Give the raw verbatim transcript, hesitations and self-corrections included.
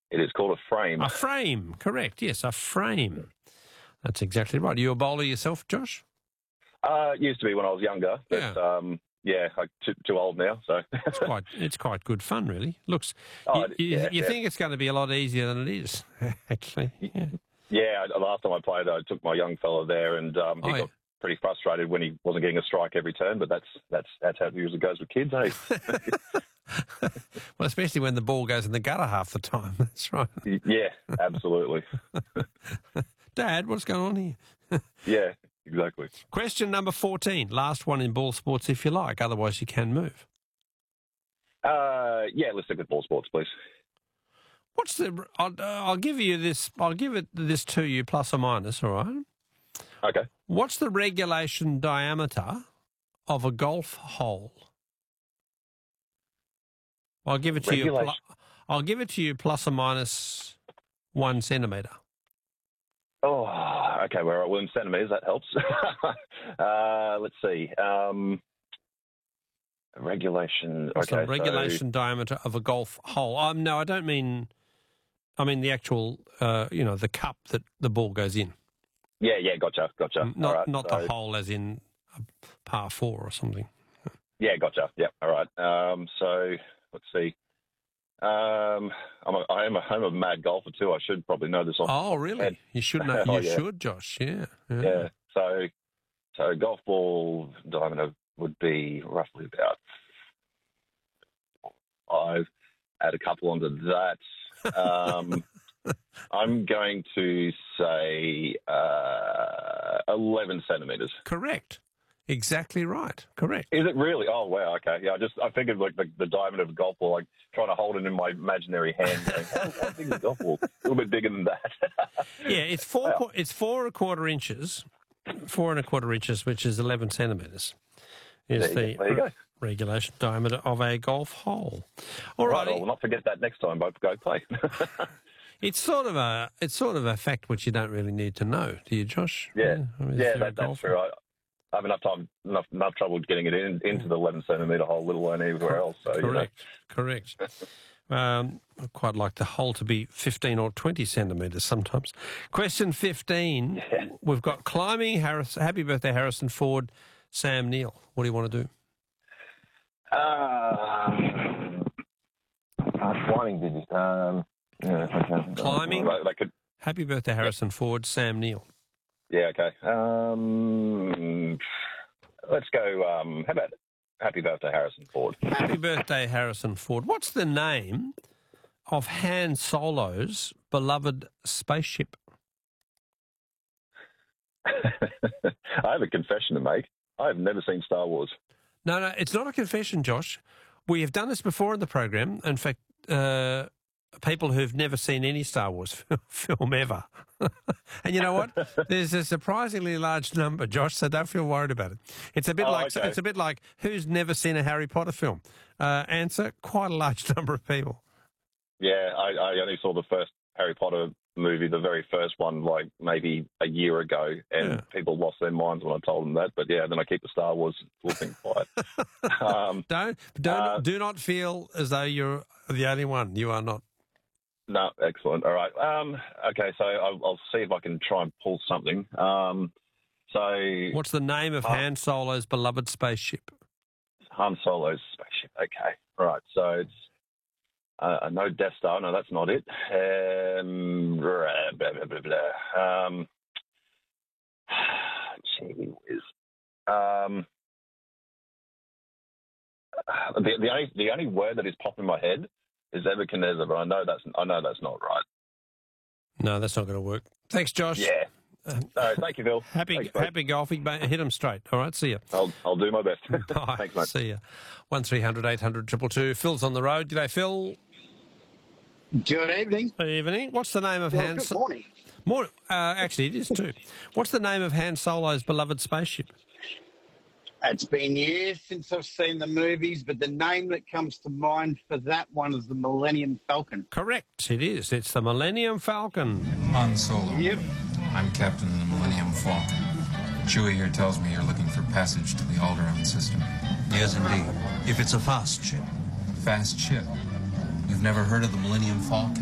It is called a frame. A frame, correct. Yes, a frame. That's exactly right. Are you a bowler yourself, Josh? Uh, used to be when I was younger, but Yeah. um, yeah, I'm too, too old now. So It's quite, it's quite good fun, really. Looks, Oh, you, you, yeah, you yeah. think it's going to be a lot easier than it is, actually. Yeah. yeah, the last time I played, I took my young fella there, and um, he Oh, got yeah. pretty frustrated when he wasn't getting a strike every turn. But that's that's that's how it usually goes with kids, eh? Well, especially when the ball goes in the gutter half the time. That's right. Yeah, absolutely. Dad, what's going on here? Yeah, exactly. Question number fourteen. Last one in ball sports, if you like. Otherwise, you can move. Uh, yeah, let's stick with ball sports, please. What's the? I'll, uh, I'll give you this. I'll give it this to you, plus or minus. All right. Okay. What's the regulation diameter of a golf hole? I'll give it to you. Regulation. Pl- I'll give it to you plus or minus one centimetre. Oh, okay. Well, well in centimetres, that helps. uh, let's see. Um, regulation. What's okay, the regulation so, diameter of a golf hole? Um, no, I don't mean. I mean the actual, uh, you know, the cup that the ball goes in. yeah, yeah, gotcha, gotcha. Not All right, not so, the hole as in a par four or something. Yeah, gotcha. Yeah, all right. Um, so let's see. Um, I'm a, I am a, I'm a mad golfer too. I should probably know this off. Oh, really? head. You should know. Oh, You yeah. should, Josh. Yeah. Yeah. Yeah. So, so golf ball diameter would be roughly about five. Add a couple onto that. Um, I'm going to say uh, eleven centimeters. Correct. Exactly right. Correct. Is it really? Oh wow. Okay. Yeah. I just I figured like the, the diameter of a golf ball, like trying to hold it in my imaginary hand. Going, how, how big is a golf ball? A little bit bigger than that. Yeah, it's four. Wow. qu- It's four and a quarter inches. Four and a quarter inches, which is eleven centimetres, is There the you go. There you go. regulation diameter of a golf hole. All Right. right. I'll not forget that next time. Both go play. It's sort of a it's sort of a fact which you don't really need to know, do you, Josh? Yeah. I mean, if yeah. you're a That, that's golfer. true. I, I have enough time, enough, enough trouble getting it in, into the eleven centimetre hole, let alone anywhere else. So, Correct. Correct. Um, I quite like the hole to be fifteen or twenty centimetres sometimes. Question fifteen. Yeah. We've got climbing. Harris, happy birthday, Harrison Ford. Sam Neill. What do you want to do? You know. Uh, uh, climbing did you? Um, yeah, okay. Climbing? Like, like could, Happy birthday, Harrison Ford. Sam Neill. yeah. Okay. Um, let's go. Um, how about Happy Birthday, Harrison Ford? Happy birthday, Harrison Ford. What's the name of Han Solo's beloved spaceship? I have a confession to make. I have never seen Star Wars. No, no, it's not a confession, Josh. We have done this before in the program. In fact, uh, people who've never seen any Star Wars film ever. And you know what? There's a surprisingly large number, Josh, so don't feel worried about it. It's a bit Oh, like okay. it's a bit like who's never seen a Harry Potter film? Uh, answer, quite a large number of people. Yeah, I, I only saw the first Harry Potter movie, the very first one, like maybe a year ago, and Yeah. people lost their minds when I told them that. But yeah, then I keep the Star Wars full thing quiet. um, Don't don't Uh, do not feel as though you're the only one. You are not. no, excellent. All right. Um, okay, so I'll, I'll see if I can try and pull something. Um, so What's the name of Uh, Han Solo's beloved spaceship? Han Solo's spaceship. Okay. All right. So it's uh, no Death Star. No, that's not it. Um, blah, blah, blah, blah, blah. um gee whiz. Um, the, the only the only word that is popping in my head is Nebuchadnezzar, but I know that's I know that's not right. No, that's not going to work. Thanks, Josh. Yeah. Uh, No, thank you, Phil. Happy Thanks, mate. happy golfing. mate. Hit them straight. All right, see you. I'll I'll do my best. Bye. Thanks, mate. See you. One three hundred eight hundred triple two. Phil's on the road. G'day, Phil. Good evening. Good evening. What's the name of Well, Han? good So- morning. More, uh, actually, it is too. What's the name of Han Solo's beloved spaceship? It's been years since I've seen the movies, but the name that comes to mind for that one is the Millennium Falcon. Correct. It is. It's the Millennium Falcon. Han Solo. Yep. I'm Captain of the Millennium Falcon. Chewie here tells me you're looking for passage to the Alderaan system. Yes, indeed. If it's a fast ship. Fast ship. You've never heard of the Millennium Falcon?